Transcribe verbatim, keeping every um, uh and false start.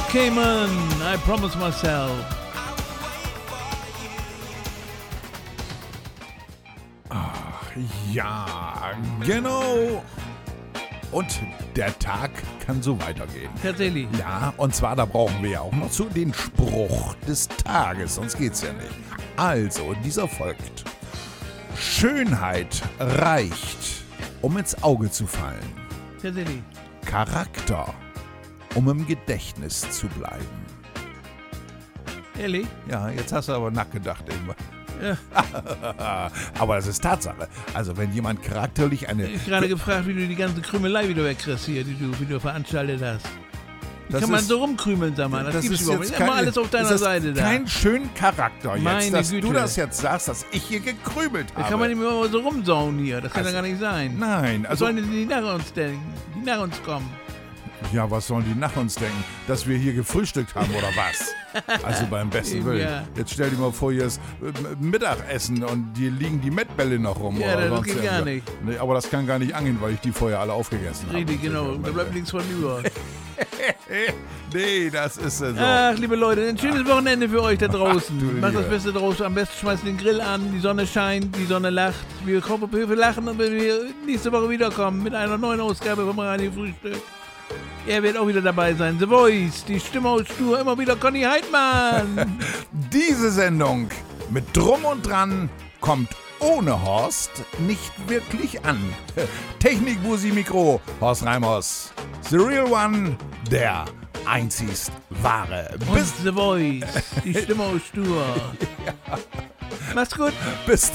Okay, man, I promise myself. Ach, ja, genau. Und der Tag kann so weitergehen. Tatsächlich. Ja, und zwar, da brauchen wir ja auch noch so den Spruch des Tages, sonst geht's ja nicht. Also, dieser folgt. Schönheit reicht, um ins Auge zu fallen. Tatsächlich. Charakter, um im Gedächtnis zu bleiben. Ehrlich? Ja, jetzt hast du aber nachgedacht irgendwann. Ja. Aber das ist Tatsache. Also wenn jemand charakterlich eine... Ich habe gerade gefragt, wie du die ganze Krümelei wieder wegkriegst hier, die du, wie du veranstaltet hast. Wie Das kann man ist- so rumkrümeln, sag mal? Das, das gibt's ist überhaupt jetzt nicht. Immer kein, alles auf deiner ist das Seite da. kein schönen Charakter jetzt, Meine dass Güte. du das jetzt sagst, dass ich hier gekrümelt Da habe. kann man nicht mehr so rumsauen hier. Das kann Also, ja gar nicht sein. Nein, Was also... sollen denn die nach uns denken? Die nach uns kommen. Ja, was sollen die nach uns denken? Dass wir hier gefrühstückt haben oder was? Also beim besten Eben, Willen. ja. Jetzt stell dir mal vor, hier ist äh, Mittagessen und hier liegen die Mettbälle noch rum. Ja, oder das sonst geht gar irgendwas. nicht. Nee, aber das kann gar nicht angehen, weil ich die vorher alle aufgegessen habe. Richtig, genau. Da bleibt nichts von über. Nee, das ist ja so. Ach, liebe Leute, ein schönes Wochenende für euch da Ach, du draußen. Macht das Liebe. Beste draus. Am besten schmeißt den Grill an, die Sonne scheint, die Sonne lacht. Wir kommen, wir lachen und wenn wir nächste Woche wiederkommen mit einer neuen Ausgabe vom Radio Frühstück. Er wird auch wieder dabei sein. The Voice, die Stimme aus Stur, immer wieder Conny Heidmann. Diese Sendung mit Drum und Dran kommt ohne Horst nicht wirklich an. Technik, Busi, Mikro, Horst Reimers. The Real One, der einzigst wahre. Und Bis, The Voice, die Stimme aus Stur. Mach's gut. bis